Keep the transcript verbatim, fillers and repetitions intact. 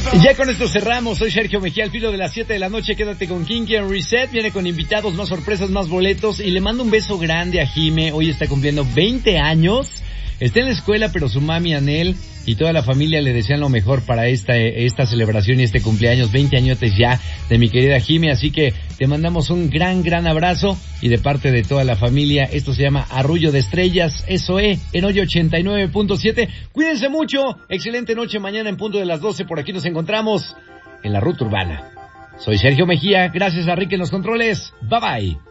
Y ya con esto cerramos. Soy Sergio Mejía, al filo de las siete de la noche. Quédate con Kinky and Reset. Viene con invitados, más sorpresas, más boletos. Y le mando un beso grande a Jime. Hoy está cumpliendo veinte años. Está en la escuela, pero su mami, Anel, y toda la familia le desean lo mejor para esta esta celebración y este cumpleaños. veinte añotes ya de mi querida Jime. Así que te mandamos un gran, gran abrazo. Y de parte de toda la familia, esto se llama Arrullo de Estrellas. Eso es, en hoy ochenta y nueve punto siete. Cuídense mucho. Excelente noche. Mañana en punto de las doce. Por aquí nos encontramos en la Ruta Urbana. Soy Sergio Mejía. Gracias a Rick en los controles. Bye bye.